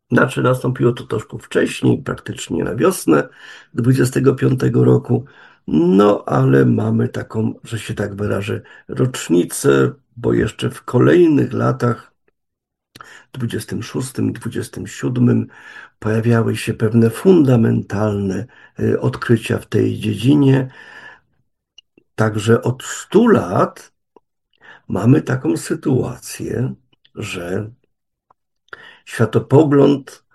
Znaczy nastąpiło to troszkę wcześniej, praktycznie na wiosnę 25 roku. No, ale mamy taką, że się tak wyrażę, rocznicę, bo jeszcze w kolejnych latach, 26, 27, pojawiały się pewne fundamentalne odkrycia w tej dziedzinie. Także od 100 lat mamy taką sytuację, że światopogląd,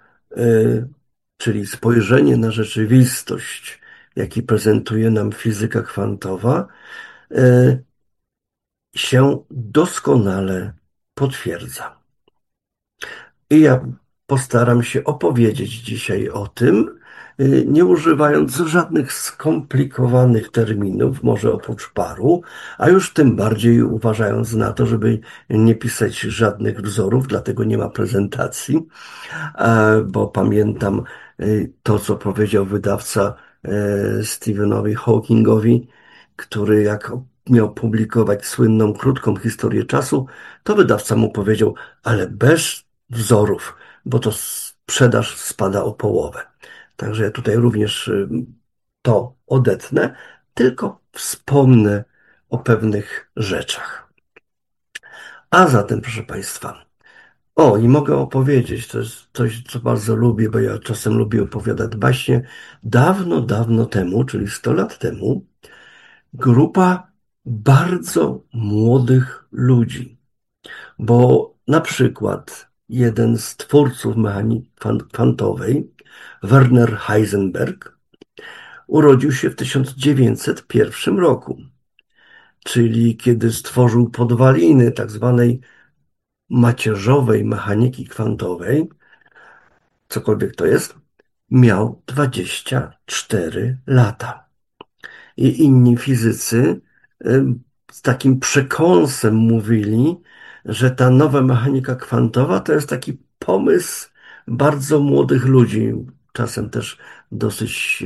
czyli spojrzenie na rzeczywistość, jaki prezentuje nam fizyka kwantowa, się doskonale potwierdza. I ja postaram się opowiedzieć dzisiaj o tym, nie używając żadnych skomplikowanych terminów, może oprócz paru, a już tym bardziej uważając na to, żeby nie pisać żadnych wzorów, dlatego nie ma prezentacji, bo pamiętam to, co powiedział wydawca Stephenowi Hawkingowi, który jak miał publikować słynną krótką historię czasu, to wydawca mu powiedział, ale bez wzorów, bo to sprzedaż spada o połowę. Także ja tutaj również to odetnę, tylko wspomnę o pewnych rzeczach. A zatem, proszę Państwa, o, i mogę opowiedzieć, to jest coś, co bardzo lubię, bo ja czasem lubię opowiadać baśnie. Dawno, dawno temu, czyli 100 lat temu, grupa bardzo młodych ludzi, bo na przykład jeden z twórców mechaniki kwantowej, Werner Heisenberg, urodził się w 1901 roku, czyli kiedy stworzył podwaliny tak zwanej macierzowej mechaniki kwantowej, cokolwiek to jest, miał 24 lata. I inni fizycy z takim przekąsem mówili, że ta nowa mechanika kwantowa to jest taki pomysł bardzo młodych ludzi. Czasem też dosyć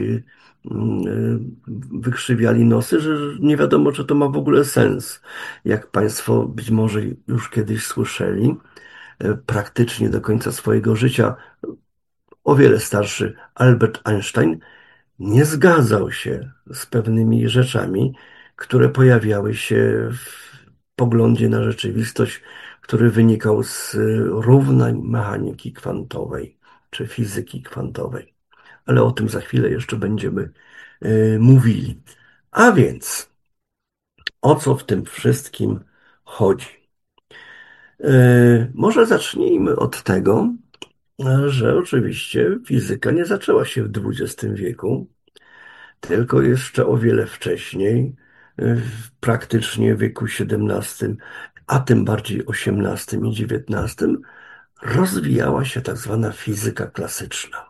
wykrzywiali nosy, że nie wiadomo, czy to ma w ogóle sens. Jak Państwo być może już kiedyś słyszeli, praktycznie do końca swojego życia o wiele starszy Albert Einstein nie zgadzał się z pewnymi rzeczami, które pojawiały się w poglądzie na rzeczywistość, który wynikał z równań mechaniki kwantowej czy fizyki kwantowej. Ale o tym za chwilę jeszcze będziemy mówili. A więc, o co w tym wszystkim chodzi? Może zacznijmy od tego, że oczywiście fizyka nie zaczęła się w XX wieku, tylko jeszcze o wiele wcześniej, praktycznie w wieku XVII, a tym bardziej XVIII i XIX, rozwijała się tak zwana fizyka klasyczna,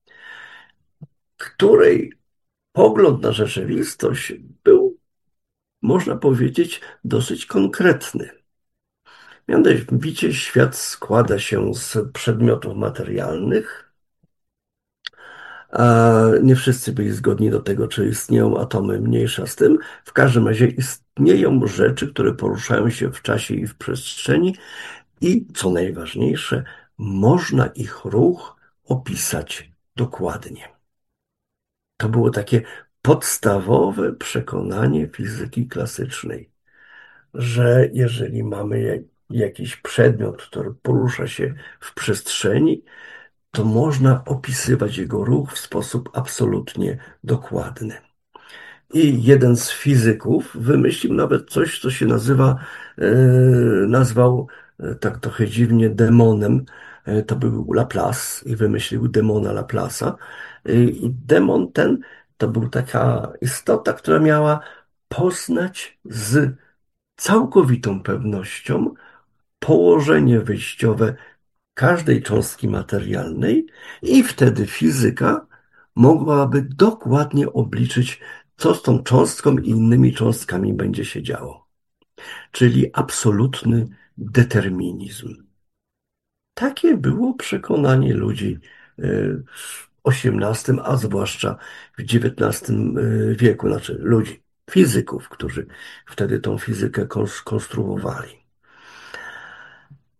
której pogląd na rzeczywistość był, można powiedzieć, dosyć konkretny. Mianowicie świat składa się z przedmiotów materialnych, a nie wszyscy byli zgodni do tego, czy istnieją atomy, mniejsza z tym. W każdym razie istnieją rzeczy, które poruszają się w czasie i w przestrzeni i, co najważniejsze, można ich ruch opisać dokładnie. To było takie podstawowe przekonanie fizyki klasycznej, że jeżeli mamy jakiś przedmiot, który porusza się w przestrzeni, to można opisywać jego ruch w sposób absolutnie dokładny. I jeden z fizyków wymyślił nawet coś, co się nazwał tak trochę dziwnie demonem. To był Laplace i wymyślił demona Laplace'a. I demon ten to był taka istota, która miała poznać z całkowitą pewnością położenie wyjściowe każdej cząstki materialnej i wtedy fizyka mogłaby dokładnie obliczyć, co z tą cząstką i innymi cząstkami będzie się działo. Czyli absolutny determinizm. Takie było przekonanie ludzi w XVIII, a zwłaszcza w XIX wieku, znaczy ludzi, fizyków, którzy wtedy tą fizykę konstruowali.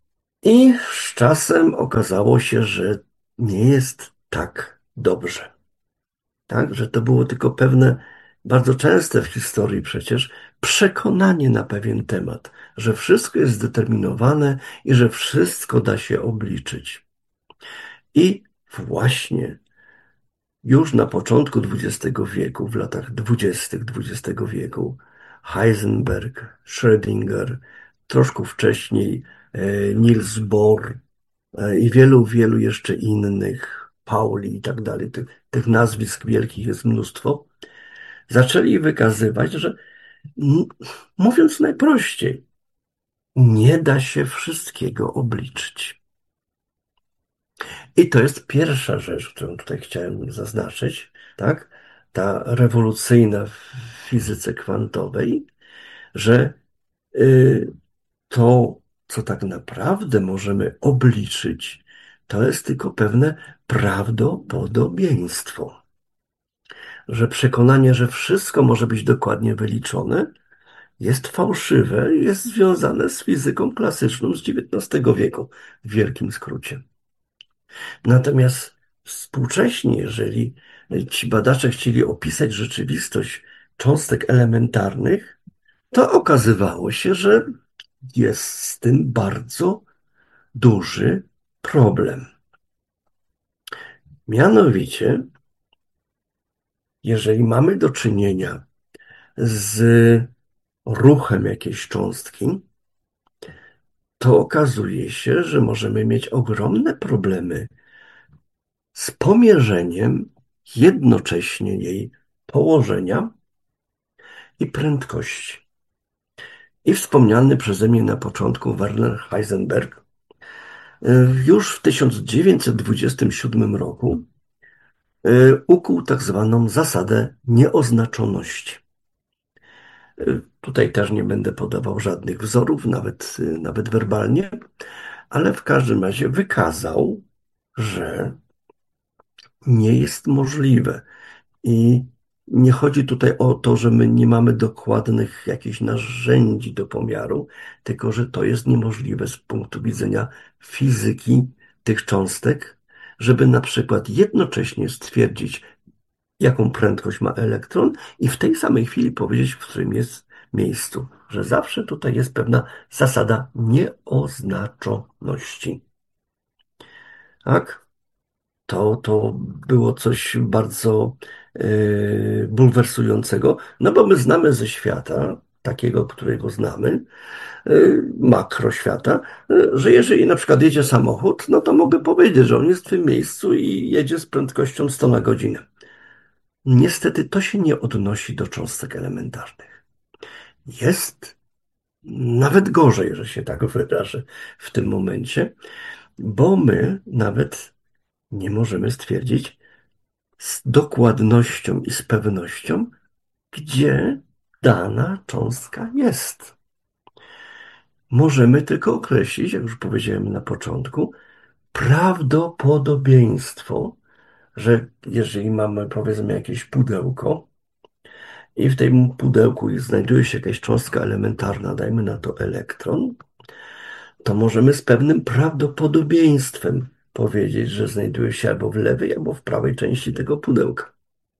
I z czasem okazało się, że nie jest tak dobrze. Tak, że to było tylko pewne, bardzo częste w historii przecież, przekonanie na pewien temat, że wszystko jest zdeterminowane i że wszystko da się obliczyć. I właśnie już na początku XX wieku, w latach 20. XX wieku, Heisenberg, Schrödinger, troszkę wcześniej Niels Bohr i wielu, wielu jeszcze innych, Pauli i tak dalej, tych nazwisk wielkich jest mnóstwo, zaczęli wykazywać, że m- mówiąc najprościej, nie da się wszystkiego obliczyć. I to jest pierwsza rzecz, którą tutaj chciałem zaznaczyć, tak? Ta rewolucyjna w fizyce kwantowej, że y, to, co tak naprawdę możemy obliczyć, to jest tylko pewne prawdopodobieństwo. Że przekonanie, że wszystko może być dokładnie wyliczone, jest fałszywe i jest związane z fizyką klasyczną z XIX wieku, w wielkim skrócie. Natomiast współcześnie, jeżeli ci badacze chcieli opisać rzeczywistość cząstek elementarnych, to okazywało się, że jest z tym bardzo duży problem. Mianowicie, jeżeli mamy do czynienia z ruchem jakiejś cząstki, to okazuje się, że możemy mieć ogromne problemy z pomierzeniem jednocześnie jej położenia i prędkości. I wspomniany przeze mnie na początku Werner Heisenberg już w 1927 roku ukuł tak zwaną zasadę nieoznaczoności. Tutaj też nie będę podawał żadnych wzorów, nawet werbalnie, ale w każdym razie wykazał, że nie jest możliwe. I nie chodzi tutaj o to, że my nie mamy dokładnych jakichś narzędzi do pomiaru, tylko że to jest niemożliwe z punktu widzenia fizyki tych cząstek, żeby na przykład jednocześnie stwierdzić, jaką prędkość ma elektron i w tej samej chwili powiedzieć, w którym jest miejscu, że zawsze tutaj jest pewna zasada nieoznaczoności. Tak? To było coś bardzo bulwersującego, no bo my znamy ze świata, takiego, którego znamy, makroświata, że jeżeli na przykład jedzie samochód, no to mogę powiedzieć, że on jest w tym miejscu i jedzie z prędkością 100 na godzinę. Niestety to się nie odnosi do cząstek elementarnych. Jest nawet gorzej, że się tak wyrażę w tym momencie, bo my nawet nie możemy stwierdzić z dokładnością i z pewnością, gdzie dana cząstka jest. Możemy tylko określić, jak już powiedziałem na początku, prawdopodobieństwo, że jeżeli mamy, powiedzmy, jakieś pudełko i w tym pudełku znajduje się jakaś cząstka elementarna, dajmy na to elektron, to możemy z pewnym prawdopodobieństwem powiedzieć, że znajduje się albo w lewej, albo w prawej części tego pudełka.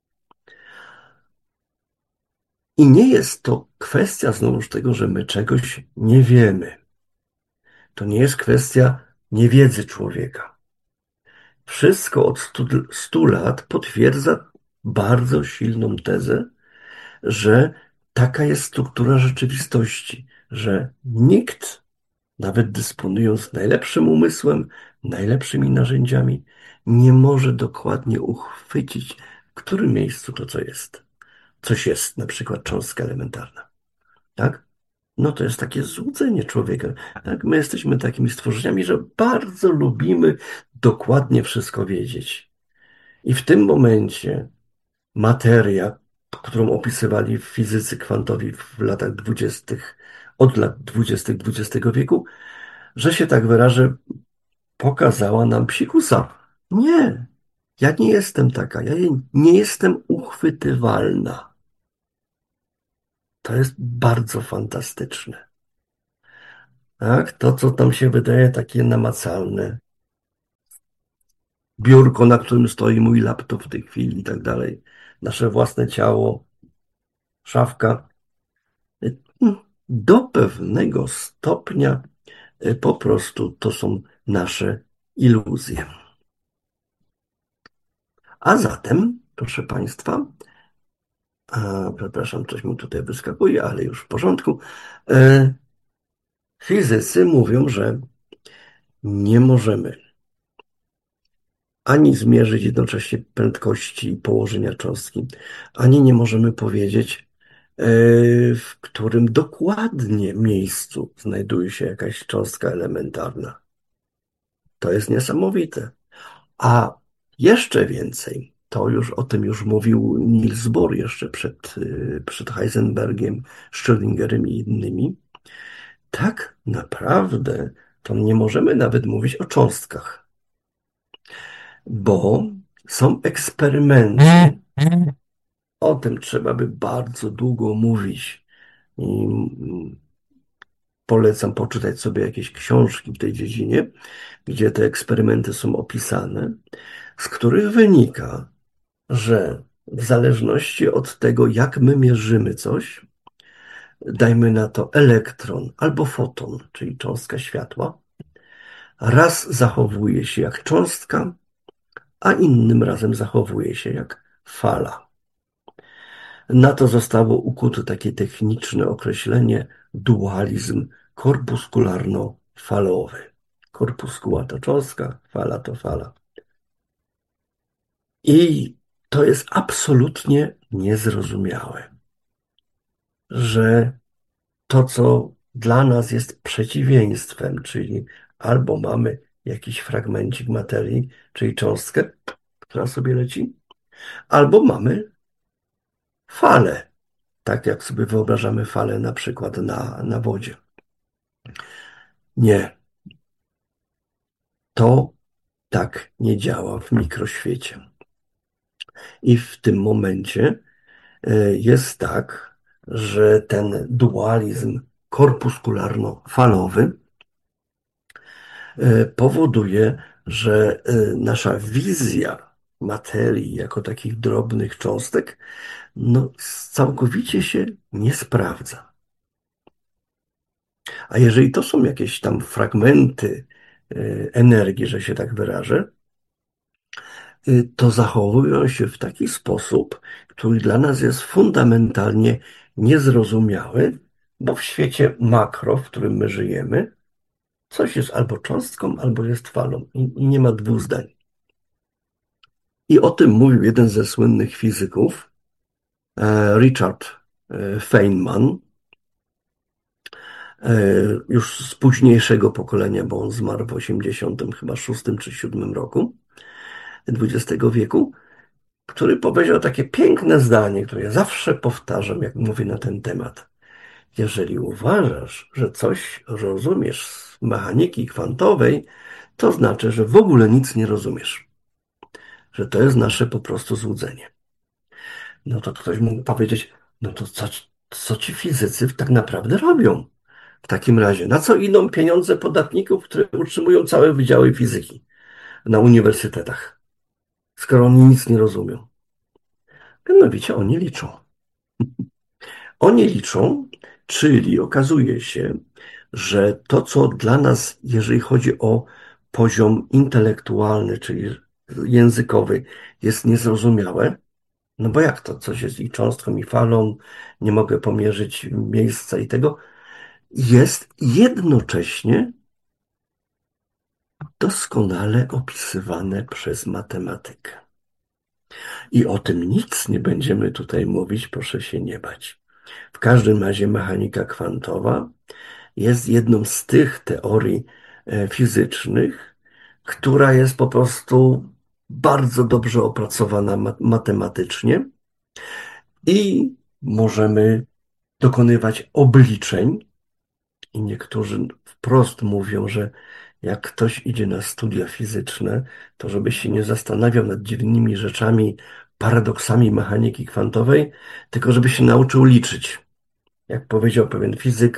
I nie jest to kwestia znowuż tego, że my czegoś nie wiemy. To nie jest kwestia niewiedzy człowieka. Wszystko od 100 lat potwierdza bardzo silną tezę, że taka jest struktura rzeczywistości, że nikt, nawet dysponując najlepszym umysłem, najlepszymi narzędziami, nie może dokładnie uchwycić, w którym miejscu to co jest. Coś jest, na przykład cząstka elementarna. Tak? No to jest takie złudzenie człowieka. Tak? My jesteśmy takimi stworzeniami, że bardzo lubimy dokładnie wszystko wiedzieć. I w tym momencie materia, którą opisywali fizycy kwantowi w latach 20., od lat 20. XX wieku, że się tak wyrażę, pokazała nam psikusa. Nie, ja nie jestem taka, ja nie jestem uchwytywalna. To jest bardzo fantastyczne. Tak? To, co tam się wydaje takie namacalne. Biurko, na którym stoi mój laptop w tej chwili i tak dalej. Nasze własne ciało, szafka. Do pewnego stopnia po prostu to są nasze iluzje. A zatem, proszę Państwa, przepraszam, coś mi tutaj wyskakuje, ale już w porządku. Fizycy mówią, że nie możemy ani zmierzyć jednocześnie prędkości i położenia cząstki, ani nie możemy powiedzieć, w którym dokładnie miejscu znajduje się jakaś cząstka elementarna. To jest niesamowite. A jeszcze więcej, to już o tym już mówił Niels Bohr jeszcze przed Heisenbergiem, Schrödingerem i innymi. Tak naprawdę to nie możemy nawet mówić o cząstkach, bo są eksperymenty. O tym trzeba by bardzo długo mówić. I polecam poczytać sobie jakieś książki w tej dziedzinie, gdzie te eksperymenty są opisane, z których wynika, że w zależności od tego, jak my mierzymy coś, dajmy na to elektron albo foton, czyli cząstka światła, raz zachowuje się jak cząstka, a innym razem zachowuje się jak fala. Na to zostało ukute takie techniczne określenie dualizm korpuskularno-falowy. Korpuskuła to cząstka, fala to fala. I to jest absolutnie niezrozumiałe, że to, co dla nas jest przeciwieństwem, czyli albo mamy jakiś fragmencik materii, czyli cząstkę, która sobie leci, albo mamy falę, tak jak sobie wyobrażamy falę na przykład na wodzie. Nie, to tak nie działa w mikroświecie. I w tym momencie jest tak, że ten dualizm korpuskularno-falowy powoduje, że nasza wizja materii jako takich drobnych cząstek no, całkowicie się nie sprawdza. A jeżeli to są jakieś tam fragmenty energii, że się tak wyrażę, to zachowują się w taki sposób, który dla nas jest fundamentalnie niezrozumiały, bo w świecie makro, w którym my żyjemy, coś jest albo cząstką, albo jest falą i nie ma dwóch zdań. I o tym mówił jeden ze słynnych fizyków, Richard Feynman, już z późniejszego pokolenia, bo on zmarł w 80 chyba 6 czy 7 roku XX wieku, który powiedział takie piękne zdanie, które ja zawsze powtarzam, jak mówię na ten temat. Jeżeli uważasz, że coś rozumiesz z mechaniki kwantowej, to znaczy, że w ogóle nic nie rozumiesz. Że to jest nasze po prostu złudzenie. No to ktoś mógł powiedzieć, no to co ci fizycy tak naprawdę robią? W takim razie, na co idą pieniądze podatników, które utrzymują całe wydziały fizyki na uniwersytetach, skoro oni nic nie rozumią? Mianowicie oni liczą. Oni liczą, czyli okazuje się, że to, co dla nas, jeżeli chodzi o poziom intelektualny, czyli językowy, jest niezrozumiałe, no bo jak to? Coś jest i cząstką, i falą, nie mogę pomierzyć miejsca i tego, jest jednocześnie doskonale opisywane przez matematykę. I o tym nic nie będziemy tutaj mówić, proszę się nie bać. W każdym razie mechanika kwantowa jest jedną z tych teorii fizycznych, która jest po prostu bardzo dobrze opracowana matematycznie i możemy dokonywać obliczeń. I niektórzy wprost mówią, że jak ktoś idzie na studia fizyczne, to żeby się nie zastanawiał nad dziwnymi rzeczami, paradoksami mechaniki kwantowej, tylko żeby się nauczył liczyć. Jak powiedział pewien fizyk,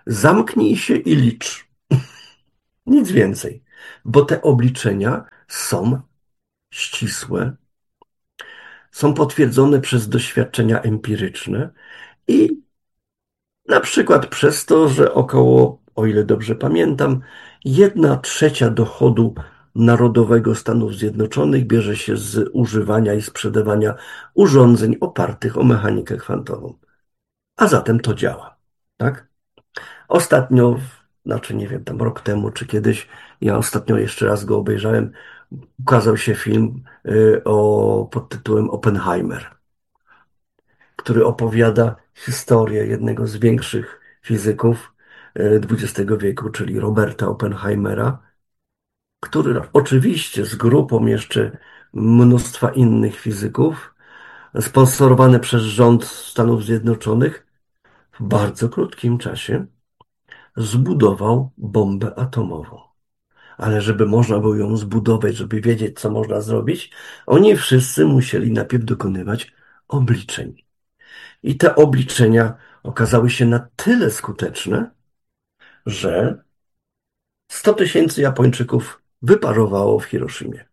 Zamknij się i licz. Nic więcej. Bo te obliczenia są ścisłe, są potwierdzone przez doświadczenia empiryczne i na przykład przez to, że około, o ile dobrze pamiętam, 1/3 dochodu narodowego Stanów Zjednoczonych bierze się z używania i sprzedawania urządzeń opartych o mechanikę kwantową. A zatem to działa, tak? Ostatnio, znaczy nie wiem, tam rok temu czy kiedyś, ja ostatnio jeszcze raz go obejrzałem, ukazał się film pod tytułem Oppenheimer, który opowiada historię jednego z większych fizyków XX wieku, czyli Roberta Oppenheimera, który oczywiście z grupą jeszcze mnóstwa innych fizyków, sponsorowany przez rząd Stanów Zjednoczonych, w bardzo krótkim czasie zbudował bombę atomową. Ale żeby można było ją zbudować, żeby wiedzieć, co można zrobić, oni wszyscy musieli najpierw dokonywać obliczeń. I te obliczenia okazały się na tyle skuteczne, że 100 000 Japończyków wyparowało w Hiroshimie.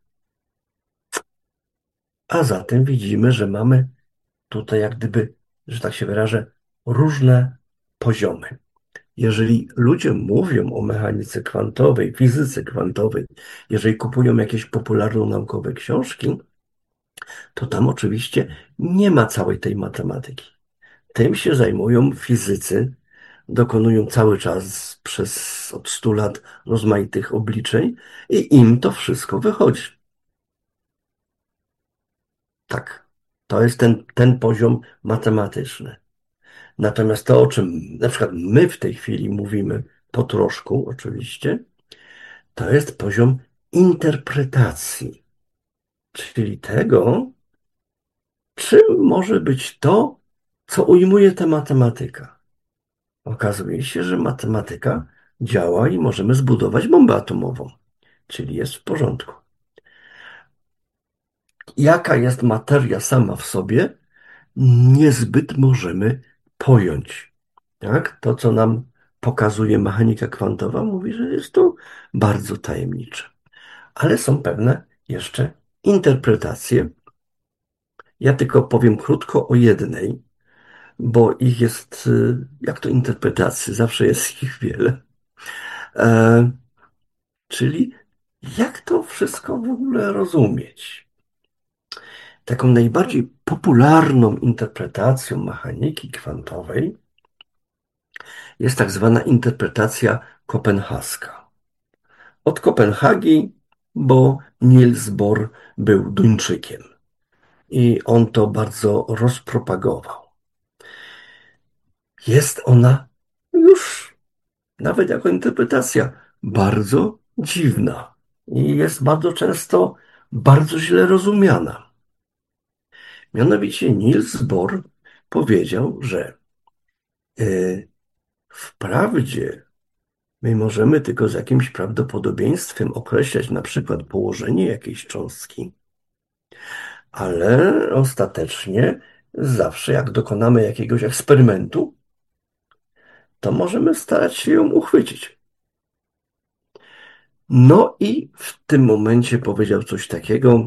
A zatem widzimy, że mamy tutaj jak gdyby, że tak się wyrażę, różne poziomy. Jeżeli ludzie mówią o mechanice kwantowej, fizyce kwantowej, jeżeli kupują jakieś popularno-naukowe książki, to tam oczywiście nie ma całej tej matematyki. Tym się zajmują fizycy, dokonują cały czas od 100 lat rozmaitych obliczeń i im to wszystko wychodzi. Tak, to jest ten poziom matematyczny. Natomiast to, o czym na przykład my w tej chwili mówimy, po troszku oczywiście, to jest poziom interpretacji, czyli tego, czym może być to, co ujmuje ta matematyka. Okazuje się, że matematyka działa i możemy zbudować bombę atomową, czyli jest w porządku. Jaka jest materia sama w sobie, niezbyt możemy pojąć. Tak? To, co nam pokazuje mechanika kwantowa, mówi, że jest to bardzo tajemnicze. Ale są pewne jeszcze interpretacje. Ja tylko powiem krótko o jednej, bo ich jest, jak to interpretacji, zawsze jest ich wiele. E, czyli jak to wszystko w ogóle rozumieć? Taką najbardziej popularną interpretacją mechaniki kwantowej jest tak zwana interpretacja kopenhaska. Od Kopenhagi, bo Niels Bohr był Duńczykiem i on to bardzo rozpropagował. Jest ona już nawet jako interpretacja bardzo dziwna i jest bardzo często bardzo źle rozumiana. Mianowicie Niels Bohr powiedział, że wprawdzie my możemy tylko z jakimś prawdopodobieństwem określać na przykład położenie jakiejś cząstki, ale ostatecznie zawsze jak dokonamy jakiegoś eksperymentu, to możemy starać się ją uchwycić. No i w tym momencie powiedział coś takiego,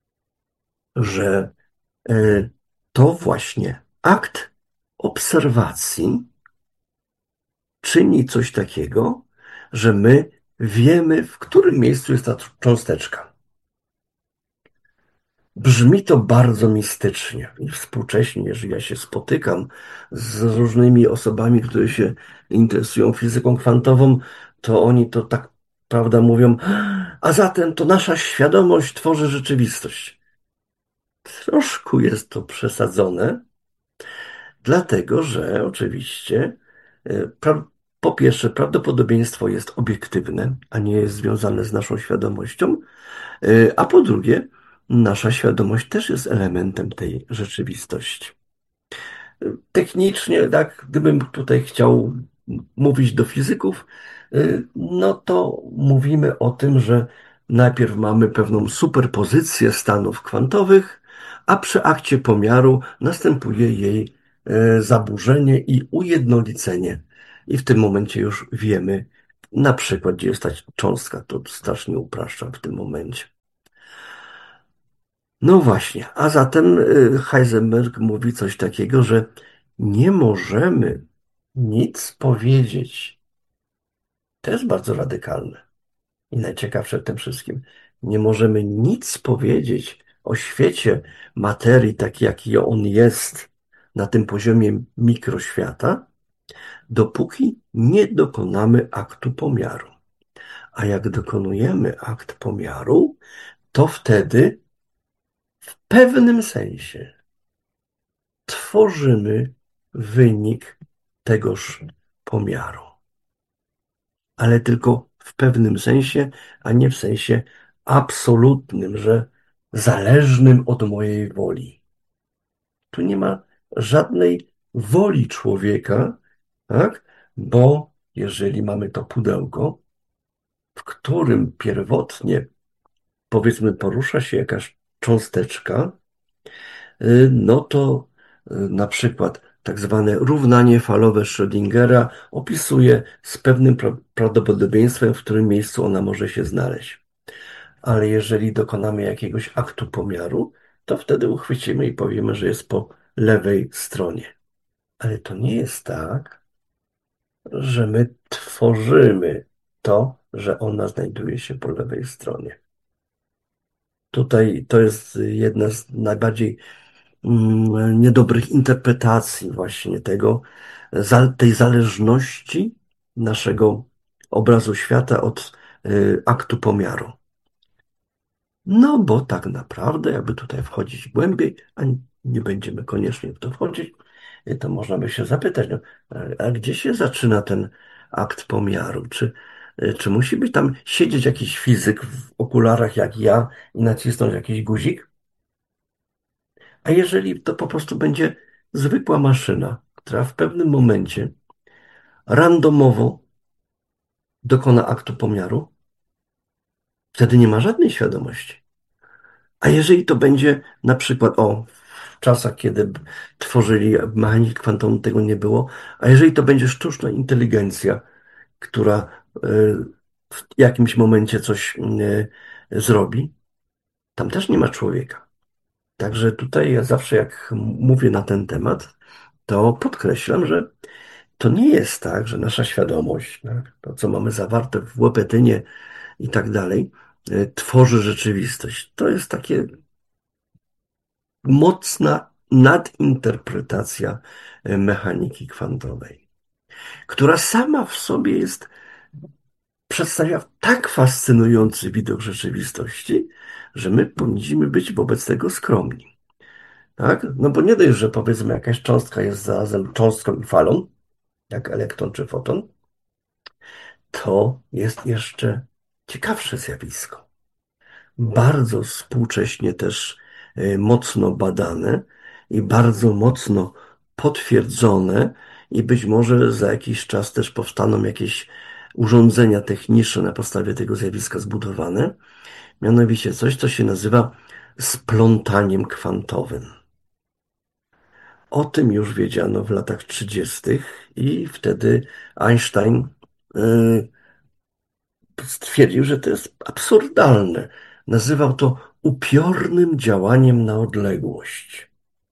że to właśnie akt obserwacji czyni coś takiego, że my wiemy, w którym miejscu jest ta cząsteczka. Brzmi to bardzo mistycznie i współcześnie, jeżeli ja się spotykam z różnymi osobami, które się interesują fizyką kwantową, to oni to tak, prawda, mówią, a zatem to nasza świadomość tworzy rzeczywistość. Troszkę jest to przesadzone, dlatego że oczywiście po pierwsze prawdopodobieństwo jest obiektywne, a nie jest związane z naszą świadomością, a po drugie nasza świadomość też jest elementem tej rzeczywistości. Technicznie, tak, gdybym tutaj chciał mówić do fizyków, no to mówimy o tym, że najpierw mamy pewną superpozycję stanów kwantowych, a przy akcie pomiaru następuje jej zaburzenie i ujednolicenie. i w tym momencie już wiemy na przykład, gdzie jest ta cząstka. To strasznie upraszcza w tym momencie. No właśnie, a zatem Heisenberg mówi coś takiego, że nie możemy nic powiedzieć. To jest bardzo radykalne i najciekawsze w tym wszystkim. Nie możemy nic powiedzieć o świecie materii, taki jaki on jest na tym poziomie mikroświata, dopóki nie dokonamy aktu pomiaru. A jak dokonujemy akt pomiaru, to wtedy w pewnym sensie tworzymy wynik tegoż pomiaru. Ale tylko w pewnym sensie, a nie w sensie absolutnym, że zależnym od mojej woli. Tu nie ma żadnej woli człowieka, tak? Bo jeżeli mamy to pudełko, w którym pierwotnie, powiedzmy, porusza się jakaś cząsteczka, no to na przykład tak zwane równanie falowe Schrödingera opisuje z pewnym prawdopodobieństwem, w którym miejscu ona może się znaleźć. Ale jeżeli dokonamy jakiegoś aktu pomiaru, to wtedy uchwycimy i powiemy, że jest po lewej stronie. Ale to nie jest tak, że my tworzymy to, że ona znajduje się po lewej stronie. Tutaj to jest jedna z najbardziej niedobrych interpretacji właśnie tego, tej zależności naszego obrazu świata od aktu pomiaru. No bo tak naprawdę, jakby tutaj wchodzić głębiej, a nie będziemy koniecznie w to wchodzić, to można by się zapytać, no, a gdzie się zaczyna ten akt pomiaru? Czy musi być tam siedzieć jakiś fizyk w okularach jak ja i nacisnąć jakiś guzik? A jeżeli to po prostu będzie zwykła maszyna, która w pewnym momencie randomowo dokona aktu pomiaru, wtedy nie ma żadnej świadomości. A jeżeli to będzie na przykład, w czasach, kiedy tworzyli mechaniki kwantową, tego nie było, a jeżeli to będzie sztuczna inteligencja, która w jakimś momencie coś zrobi, tam też nie ma człowieka. Także tutaj ja zawsze jak mówię na ten temat, to podkreślam, że to nie jest tak, że nasza świadomość, tak, to co mamy zawarte w łepetynie i tak dalej, tworzy rzeczywistość. To jest takie mocna nadinterpretacja mechaniki kwantowej, która sama w sobie przedstawia tak fascynujący widok rzeczywistości, że my powinniśmy być wobec tego skromni. Tak? No bo nie dość, że powiedzmy jakaś cząstka jest zarazem cząstką i falą, jak elektron czy foton, to jest jeszcze ciekawsze zjawisko. Bardzo współcześnie też mocno badane i bardzo mocno potwierdzone i być może za jakiś czas też powstaną jakieś urządzenia techniczne na podstawie tego zjawiska zbudowane, mianowicie coś, co się nazywa splątaniem kwantowym. O tym już wiedziano w latach 30. i wtedy Einstein stwierdził, że to jest absurdalne. Nazywał to upiornym działaniem na odległość.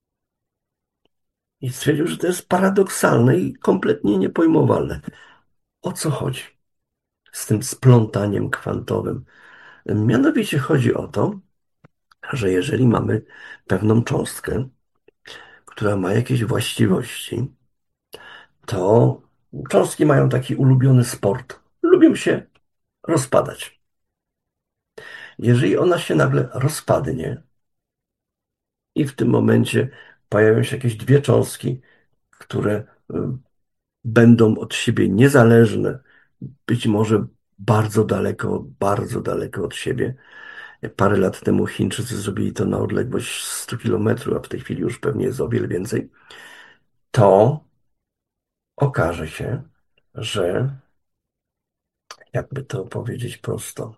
I stwierdził, że to jest paradoksalne i kompletnie niepojmowalne. O co chodzi z tym splątaniem kwantowym? Mianowicie chodzi o to, że jeżeli mamy pewną cząstkę, która ma jakieś właściwości, to cząstki mają taki ulubiony sport. Lubią się rozpadać. Jeżeli ona się nagle rozpadnie i w tym momencie pojawią się jakieś dwie cząstki, które będą od siebie niezależne, być może bardzo daleko od siebie. Parę lat temu Chińczycy zrobili to na odległość 100 kilometrów, a w tej chwili już pewnie jest o wiele więcej. To okaże się, że, jakby to powiedzieć prosto,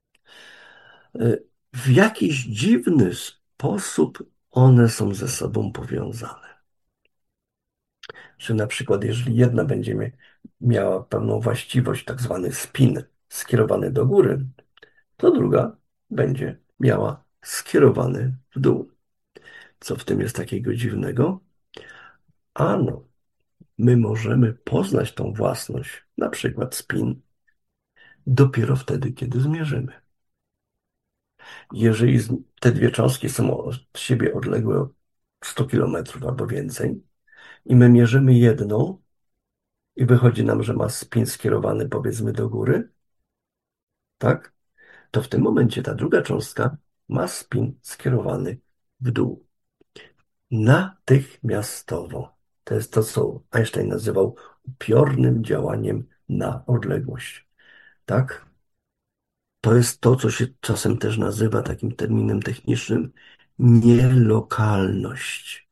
w jakiś dziwny sposób one są ze sobą powiązane. Że na przykład, jeżeli jedna będzie miała pewną właściwość, tak zwany spin skierowany do góry, to druga będzie miała skierowany w dół. Co w tym jest takiego dziwnego? Ano, my możemy poznać tą własność, na przykład spin, dopiero wtedy, kiedy zmierzymy. Jeżeli te dwie cząstki są od siebie odległe o 100 kilometrów albo więcej i my mierzymy jedną i wychodzi nam, że ma spin skierowany powiedzmy do góry, tak? To w tym momencie ta druga cząstka ma spin skierowany w dół. Natychmiastowo. To jest to, co Einstein nazywał upiornym działaniem na odległość. Tak? To jest to, co się czasem też nazywa takim terminem technicznym nielokalność.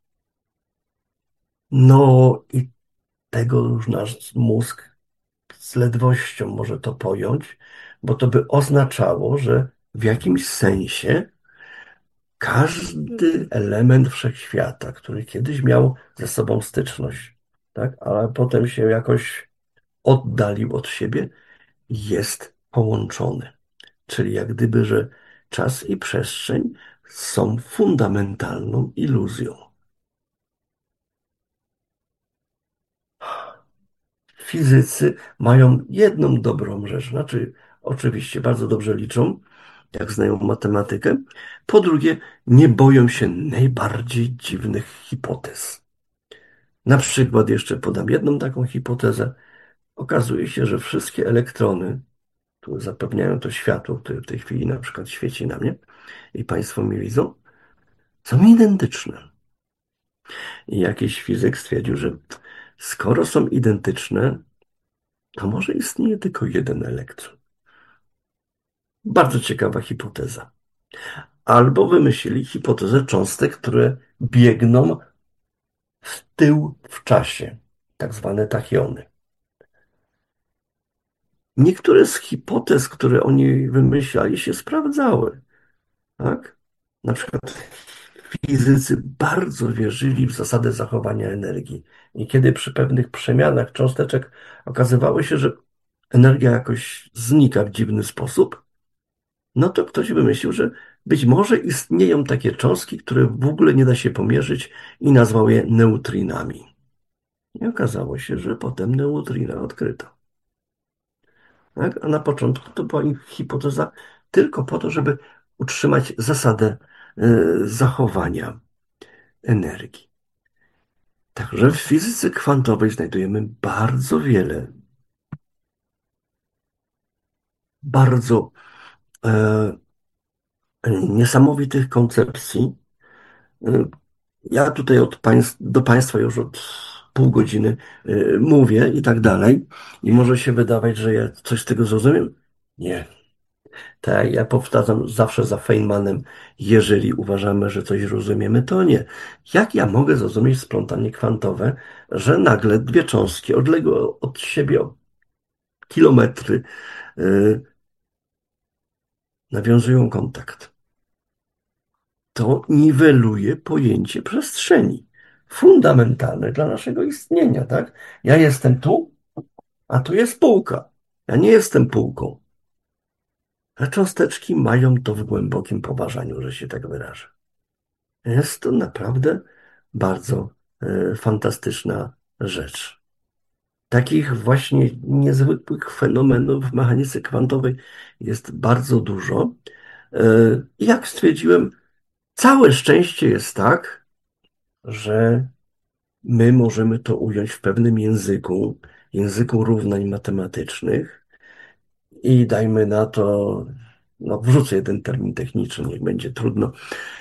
No i tego już nasz mózg z ledwością może to pojąć, bo to by oznaczało, że w jakimś sensie każdy element wszechświata, który kiedyś miał ze sobą styczność, tak, ale potem się jakoś oddalił od siebie, jest połączony. Czyli jak gdyby, że czas i przestrzeń są fundamentalną iluzją. Fizycy mają jedną dobrą rzecz, znaczy oczywiście bardzo dobrze liczą, jak znają matematykę. Po drugie, nie boją się najbardziej dziwnych hipotez. Na przykład jeszcze podam jedną taką hipotezę. Okazuje się, że wszystkie elektrony, które zapewniają to światło, które w tej chwili na przykład świeci na mnie i Państwo mnie widzą, są identyczne. I jakiś fizyk stwierdził, że skoro są identyczne, to może istnieje tylko jeden elektron. Bardzo ciekawa hipoteza. Albo wymyślili hipotezę cząstek, które biegną w tył w czasie, tak zwane tachiony. Niektóre z hipotez, które oni wymyślali, się sprawdzały. Tak? Na przykład fizycy bardzo wierzyli w zasadę zachowania energii. I kiedy przy pewnych przemianach cząsteczek okazywało się, że energia jakoś znika w dziwny sposób, no to ktoś wymyślił, że być może istnieją takie cząstki, które w ogóle nie da się pomierzyć i nazwał je neutrinami. I okazało się, że potem neutrina odkryto. Tak? A na początku to była ich hipoteza tylko po to, żeby utrzymać zasadę zachowania energii. Także w fizyce kwantowej znajdujemy bardzo wiele, bardzo e, niesamowitych koncepcji. E, Ja tutaj do Państwa już od pół godziny mówię i tak dalej. I może się wydawać, że ja coś z tego zrozumiem. Nie. Tak, ja powtarzam zawsze za Feynmanem, jeżeli uważamy, że coś rozumiemy, to nie. Jak ja mogę zrozumieć splątanie kwantowe, że nagle dwie cząstki odległe od siebie o kilometry nawiązują kontakt? To niweluje pojęcie przestrzeni, fundamentalne dla naszego istnienia, tak? Ja jestem tu, a tu jest półka. Ja nie jestem półką. A cząsteczki mają to w głębokim poważaniu, że się tak wyrażę. Jest to naprawdę bardzo fantastyczna rzecz. Takich właśnie niezwykłych fenomenów w mechanice kwantowej jest bardzo dużo. I jak stwierdziłem, całe szczęście jest tak, że my możemy to ująć w pewnym języku, języku równań matematycznych i dajmy na to, no wrzucę jeden termin techniczny, niech będzie trudno.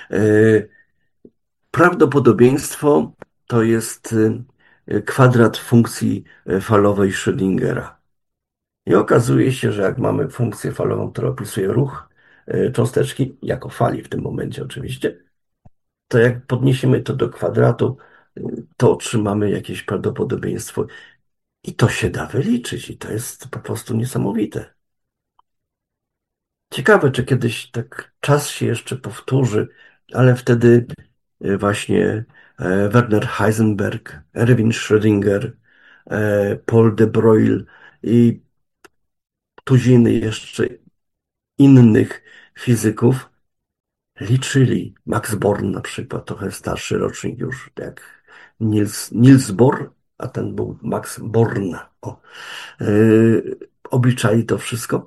Prawdopodobieństwo to jest kwadrat funkcji falowej Schrödingera. I okazuje się, że jak mamy funkcję falową, która opisuje ruch cząsteczki, jako fali w tym momencie oczywiście, to jak podniesiemy to do kwadratu, to otrzymamy jakieś prawdopodobieństwo. I to się da wyliczyć i to jest po prostu niesamowite. Ciekawe, czy kiedyś tak czas się jeszcze powtórzy, ale wtedy właśnie Werner Heisenberg, Erwin Schrödinger, Paul de Broglie i tuziny jeszcze innych fizyków liczyli. Max Born na przykład, trochę starszy rocznik już, jak Niels Bohr, a ten był Max Born. O, obliczali to wszystko.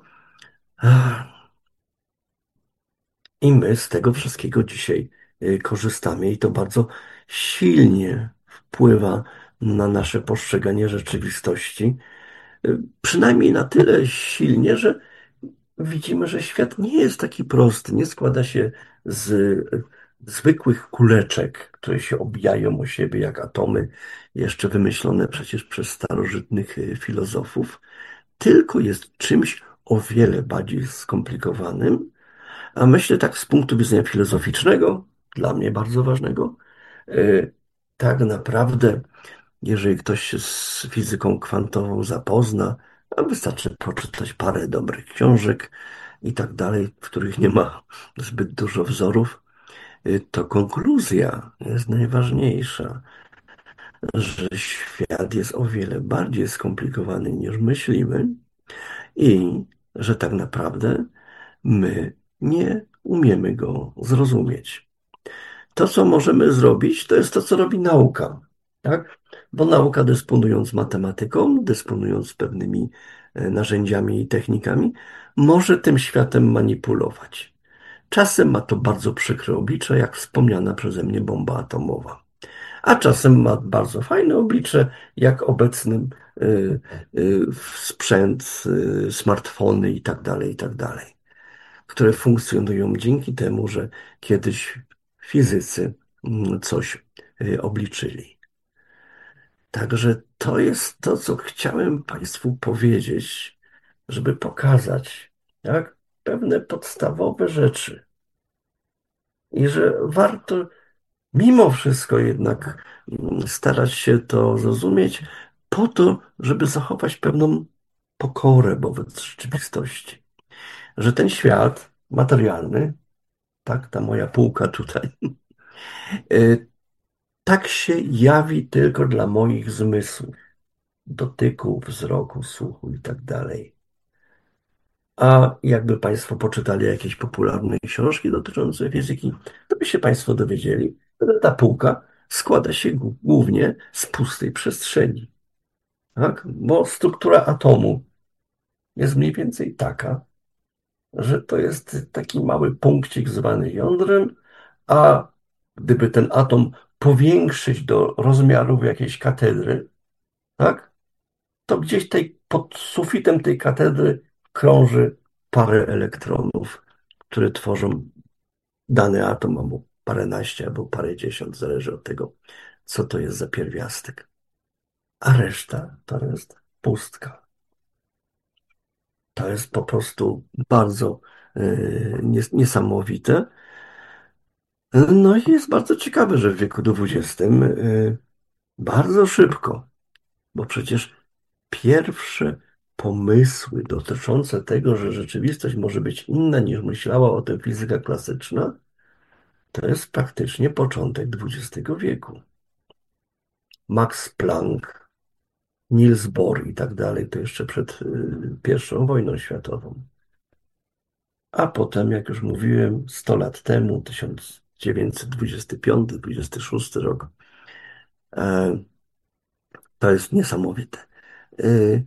I my z tego wszystkiego dzisiaj korzystamy i to bardzo silnie wpływa na nasze postrzeganie rzeczywistości. Przynajmniej na tyle silnie, że widzimy, że świat nie jest taki prosty. Nie składa się z zwykłych kuleczek, które się obijają o siebie jak atomy, jeszcze wymyślone przecież przez starożytnych filozofów, tylko jest czymś o wiele bardziej skomplikowanym. A myślę tak z punktu widzenia filozoficznego, dla mnie bardzo ważnego, tak naprawdę, jeżeli ktoś się z fizyką kwantową zapozna, a wystarczy poczytać parę dobrych książek i tak dalej, w których nie ma zbyt dużo wzorów, to konkluzja jest najważniejsza, że świat jest o wiele bardziej skomplikowany niż myślimy i że tak naprawdę my nie umiemy go zrozumieć. To, co możemy zrobić, to jest to, co robi nauka, tak? Bo nauka, dysponując matematyką, dysponując pewnymi narzędziami i technikami, może tym światem manipulować. Czasem ma to bardzo przykre oblicze, jak wspomniana przeze mnie bomba atomowa. A czasem ma bardzo fajne oblicze, jak obecny sprzęt, smartfony i tak dalej, i tak dalej, które funkcjonują dzięki temu, że kiedyś fizycy coś obliczyli. Także to jest to, co chciałem Państwu powiedzieć, żeby pokazać, jak pewne podstawowe rzeczy i że warto mimo wszystko jednak starać się to zrozumieć po to, żeby zachować pewną pokorę wobec rzeczywistości. Że ten świat materialny, tak, ta moja półka tutaj, tak się jawi tylko dla moich zmysłów, dotyku, wzroku, słuchu i tak dalej. A jakby Państwo poczytali jakieś popularne książki dotyczące fizyki, to by się Państwo dowiedzieli, że ta półka składa się głównie z pustej przestrzeni. Tak? Bo struktura atomu jest mniej więcej taka, że to jest taki mały punkcik zwany jądrem, a gdyby ten atom powiększyć do rozmiarów jakiejś katedry, tak, to gdzieś pod sufitem tej katedry krąży parę elektronów, które tworzą dany atom, albo paręnaście, albo parędziesiąt, zależy od tego, co to jest za pierwiastek. A reszta to jest pustka. To jest po prostu bardzo niesamowite. No i jest bardzo ciekawe, że w wieku XX bardzo szybko, bo przecież pierwsze pomysły dotyczące tego, że rzeczywistość może być inna niż myślała o tym fizyka klasyczna, to jest praktycznie początek XX wieku. Max Planck, Niels Bohr i tak dalej, to jeszcze przed I wojną światową. A potem, jak już mówiłem, 100 lat temu, 1925-26 rok, e, to jest niesamowite. E,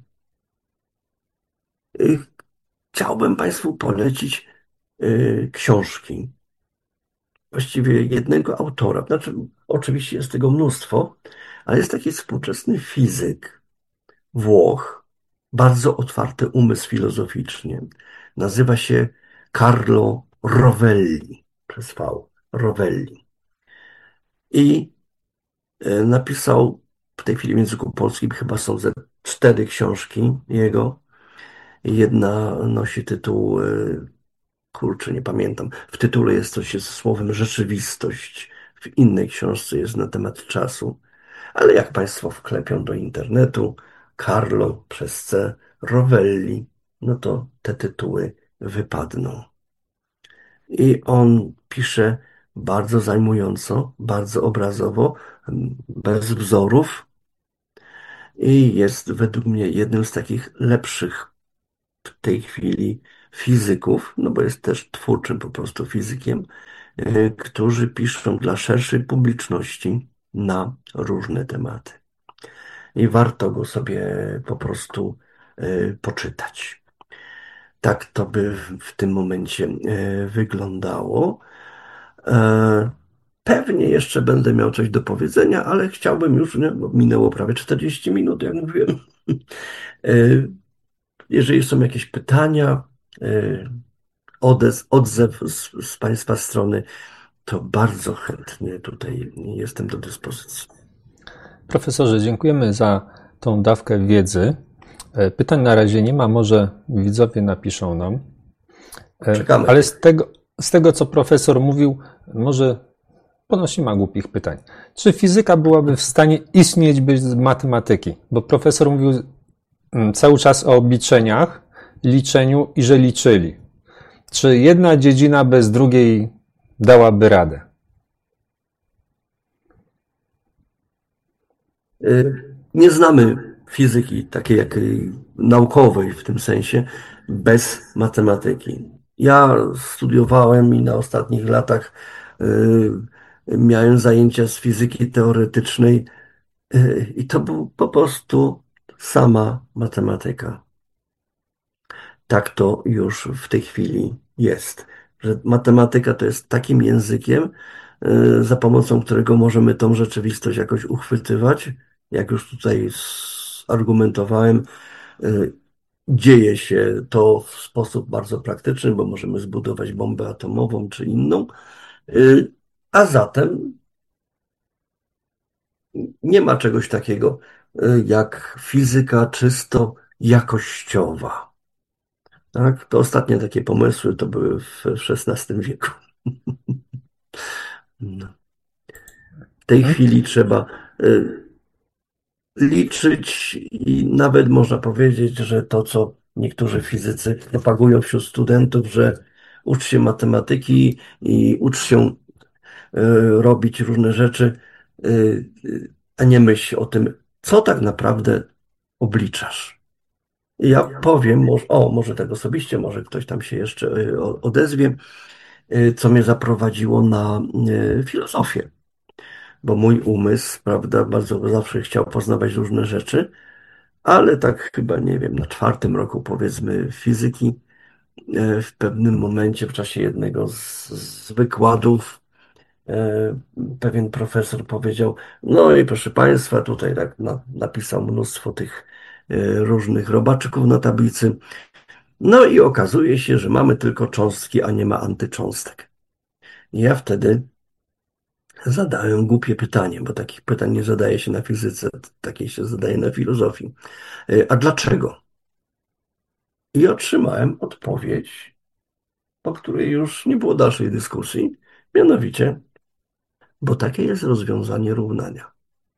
e, Chciałbym Państwu polecić książki. Właściwie jednego autora. Znaczy, oczywiście jest tego mnóstwo, ale jest taki współczesny fizyk Włoch, bardzo otwarty umysł filozoficznie. Nazywa się Carlo Rovelli, przez V, Rovelli. I napisał w tej chwili w języku polskim chyba są ze 4 książki jego. Jedna nosi tytuł, kurczę, nie pamiętam. W tytule jest coś ze słowem rzeczywistość. W innej książce jest na temat czasu. Ale jak Państwo wklepią do internetu Carlo przez C, Rovelli, no to te tytuły wypadną. I on pisze bardzo zajmująco, bardzo obrazowo, bez wzorów i jest według mnie jednym z takich lepszych w tej chwili fizyków, no bo jest też twórczym po prostu fizykiem, którzy piszą dla szerszej publiczności na różne tematy. I warto go sobie po prostu poczytać. Tak to by w tym momencie wyglądało. E, Pewnie jeszcze będę miał coś do powiedzenia, ale chciałbym już, nie, bo minęło prawie 40 minut, jak mówiłem. E, Jeżeli są jakieś pytania, odzew z Państwa strony, to bardzo chętnie tutaj jestem do dyspozycji. Profesorze, dziękujemy za tą dawkę wiedzy. Pytań na razie nie ma, może widzowie napiszą nam. Czekamy. Ale z tego, co profesor mówił, może ponoć nie ma głupich pytań. Czy fizyka byłaby w stanie istnieć bez matematyki? Bo profesor mówił cały czas o obliczeniach, liczeniu i że liczyli. Czy jedna dziedzina bez drugiej dałaby radę? Nie znamy fizyki takiej jak naukowej w tym sensie bez matematyki. Ja studiowałem i na ostatnich latach miałem zajęcia z fizyki teoretycznej i to był po prostu sama matematyka. Tak to już w tej chwili jest, że matematyka to jest takim językiem, za pomocą którego możemy tą rzeczywistość jakoś uchwytywać. Jak już tutaj argumentowałem, dzieje się to w sposób bardzo praktyczny, bo możemy zbudować bombę atomową czy inną, a zatem nie ma czegoś takiego jak fizyka czysto jakościowa. Tak? To ostatnie takie pomysły to były w XVI wieku. No. W tej chwili trzeba liczyć i nawet można powiedzieć, że to, co niektórzy fizycy propagują wśród studentów, że ucz się matematyki i ucz się robić różne rzeczy, a nie myśl o tym, co tak naprawdę obliczasz. I ja powiem, może tak osobiście, może ktoś tam się jeszcze odezwie, co mnie zaprowadziło na filozofię. Bo mój umysł, prawda, bardzo zawsze chciał poznawać różne rzeczy, ale tak chyba, nie wiem, na czwartym roku, powiedzmy, fizyki, w pewnym momencie, w czasie jednego z wykładów, pewien profesor powiedział, no i proszę Państwa, tutaj tak napisał mnóstwo tych różnych robaczyków na tablicy, no i okazuje się, że mamy tylko cząstki, a nie ma antycząstek. I ja wtedy zadałem głupie pytanie, bo takich pytań nie zadaje się na fizyce, takie się zadaje na filozofii. A dlaczego? I otrzymałem odpowiedź, po której już nie było dalszej dyskusji, mianowicie, bo takie jest rozwiązanie równania.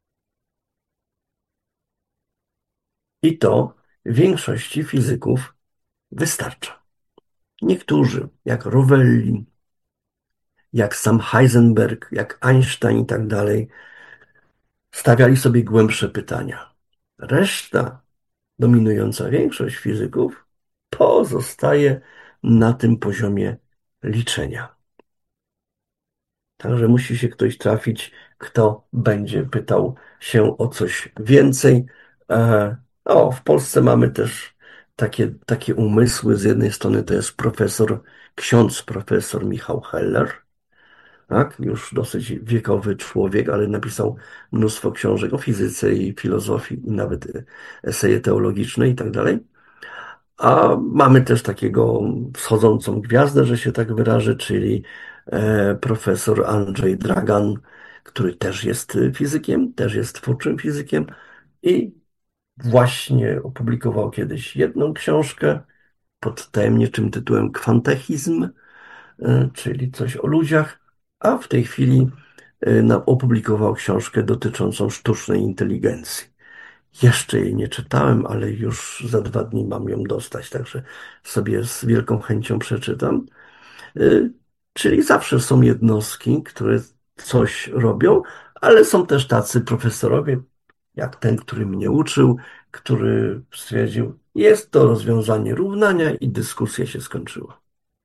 I to większości fizyków wystarcza. Niektórzy, jak Rovelli, jak sam Heisenberg, jak Einstein i tak dalej, stawiali sobie głębsze pytania. Reszta, dominująca większość fizyków, pozostaje na tym poziomie liczenia. Także musi się ktoś trafić, kto będzie pytał się o coś więcej. W Polsce mamy też takie umysły. Z jednej strony to jest ksiądz profesor Michał Heller, tak? Już dosyć wiekowy człowiek, ale napisał mnóstwo książek o fizyce i filozofii, i nawet eseje teologiczne i tak dalej. A mamy też takiego wschodzącą gwiazdę, że się tak wyrażę, czyli profesor Andrzej Dragan, który też jest fizykiem, też jest twórczym fizykiem i właśnie opublikował kiedyś jedną książkę pod tajemniczym tytułem Kwantechizm, czyli coś o ludziach, a w tej chwili opublikował książkę dotyczącą sztucznej inteligencji. Jeszcze jej nie czytałem, ale już za 2 dni mam ją dostać, także sobie z wielką chęcią przeczytam. Czyli zawsze są jednostki, które coś robią, Ale są też tacy profesorowie, jak ten, który mnie uczył, który stwierdził, jest to rozwiązanie równania i dyskusja się skończyła.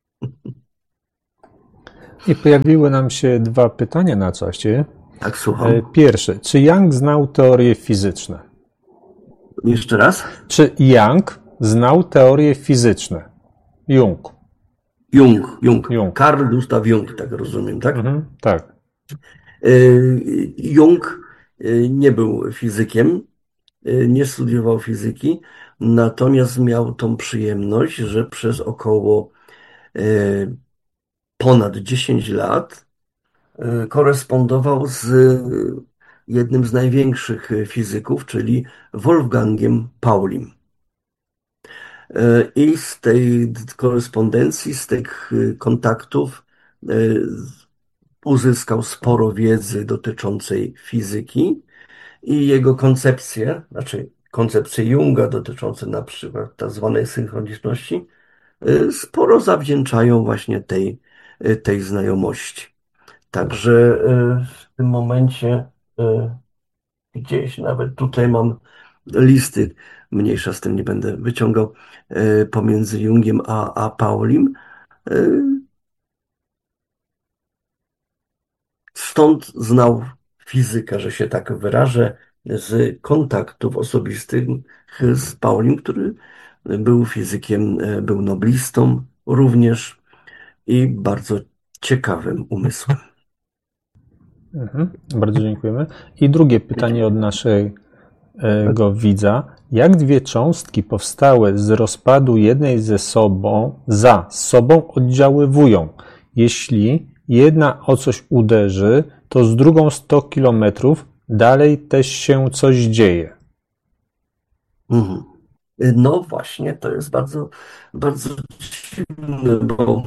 I pojawiły nam się dwa pytania na czacie. Tak, słucham. Pierwsze, czy Young znał teorie fizyczne? Jeszcze raz? Czy Young znał teorie fizyczne? Jung. Jung. Carl Gustav Jung, tak rozumiem, tak? Tak. Jung nie był fizykiem, nie studiował fizyki, natomiast miał tą przyjemność, że przez około ponad 10 lat korespondował z jednym z największych fizyków, czyli Wolfgangiem Paulim. I z tej korespondencji, z tych kontaktów uzyskał sporo wiedzy dotyczącej fizyki i jego koncepcje, znaczy koncepcje Junga dotyczące na przykład tak zwanej synchroniczności, sporo zawdzięczają właśnie tej znajomości. Także w tym momencie gdzieś nawet tutaj mam listy, mniejsza z tym nie będę wyciągał, pomiędzy Jungiem a Paulim. Stąd znał fizykę, że się tak wyrażę, z kontaktów osobistych z Paulim, który był fizykiem, był noblistą również i bardzo ciekawym umysłem. Bardzo dziękujemy. I drugie pytanie od naszego widza. Jak dwie cząstki powstałe z rozpadu jednej za sobą oddziaływują? Jeśli jedna o coś uderzy, to z drugą 100 kilometrów dalej też się coś dzieje. No właśnie, to jest bardzo, bardzo dziwne, bo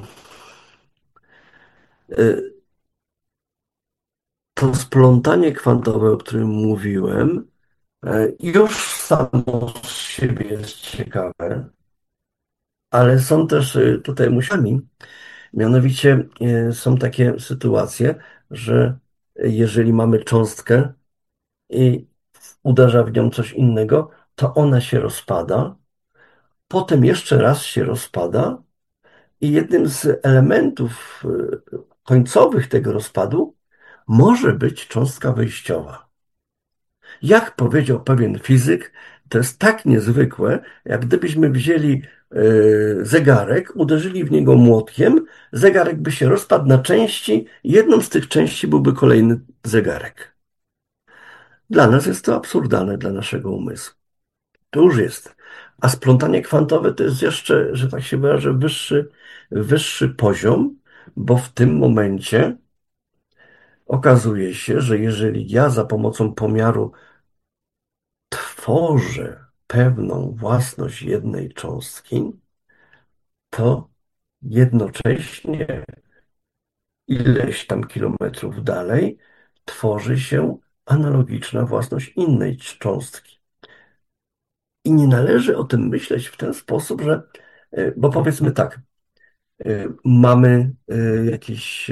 to splątanie kwantowe, o którym mówiłem, już samo z siebie jest ciekawe, ale są też tutaj musiami. Mianowicie są takie sytuacje, że jeżeli mamy cząstkę i uderza w nią coś innego, to ona się rozpada, potem jeszcze raz się rozpada i jednym z elementów końcowych tego rozpadu może być cząstka wyjściowa. Jak powiedział pewien fizyk, to jest tak niezwykłe, jak gdybyśmy wzięli zegarek, uderzyli w niego młotkiem, zegarek by się rozpadł na części, jedną z tych części byłby kolejny zegarek. Dla nas jest to absurdalne, dla naszego umysłu. To już jest. A splątanie kwantowe to jest jeszcze, że tak się wyrażę, wyższy poziom, bo w tym momencie okazuje się, że jeżeli ja za pomocą pomiaru tworzę pewną własność jednej cząstki, to jednocześnie ileś tam kilometrów dalej tworzy się analogiczna własność innej cząstki. I nie należy o tym myśleć w ten sposób, że, bo powiedzmy tak, mamy jakieś,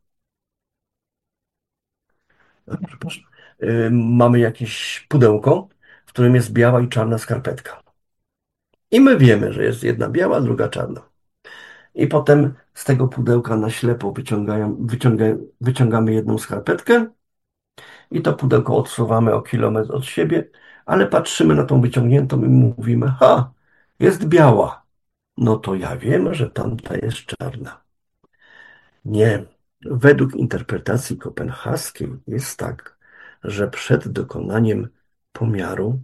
przepraszam, mamy jakieś pudełko, w którym jest biała i czarna skarpetka. I my wiemy, że jest jedna biała, druga czarna. I potem z tego pudełka na ślepo wyciągamy jedną skarpetkę i to pudełko odsuwamy o kilometr od siebie, ale patrzymy na tą wyciągniętą i mówimy, ha, jest biała. No to ja wiem, że tamta jest czarna. Nie. Według interpretacji kopenhaskiej jest tak, że przed dokonaniem pomiaru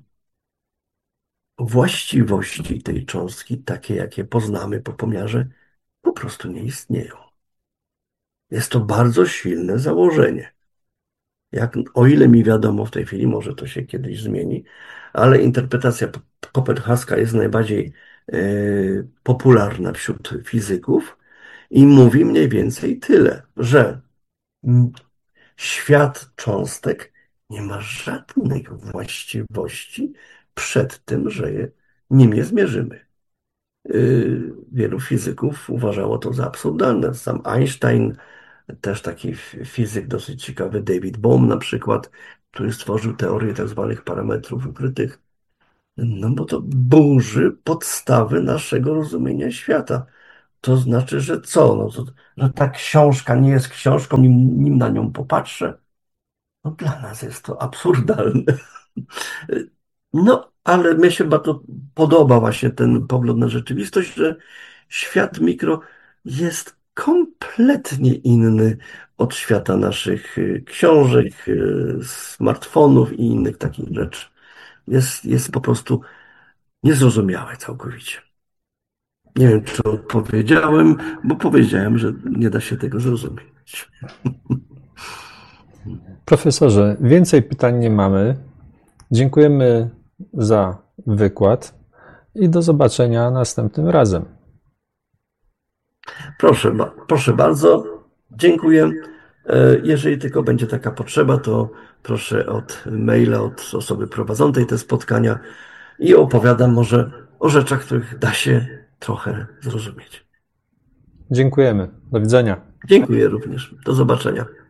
właściwości tej cząstki, takie jakie poznamy po pomiarze, po prostu nie istnieją. Jest to bardzo silne założenie. O ile mi wiadomo w tej chwili, może to się kiedyś zmieni, ale interpretacja kopenhaska jest najbardziej popularna wśród fizyków i mówi mniej więcej tyle, że świat cząstek nie ma żadnych właściwości przed tym, że nim je zmierzymy. Wielu fizyków uważało to za absurdalne. Sam Einstein też taki fizyk dosyć ciekawy, David Bohm na przykład, który stworzył teorię tak zwanych parametrów ukrytych. No bo to burzy podstawy naszego rozumienia świata. To znaczy, że co? No to, że ta książka nie jest książką, nim na nią popatrzę. No dla nas jest to absurdalne. No, ale mnie się bardzo podoba właśnie ten pogląd na rzeczywistość, że świat mikro jest kompletnie inny od świata naszych książek, smartfonów i innych takich rzeczy. Jest po prostu niezrozumiałe całkowicie. Nie wiem, czy odpowiedziałem, bo powiedziałem, że nie da się tego zrozumieć. Profesorze, więcej pytań nie mamy. Dziękujemy za wykład i do zobaczenia następnym razem. Proszę bardzo, dziękuję. Jeżeli tylko będzie taka potrzeba, to proszę od maila, od osoby prowadzącej te spotkania i opowiadam może o rzeczach, których da się trochę zrozumieć. Dziękujemy. Do widzenia. Dziękuję również. Do zobaczenia.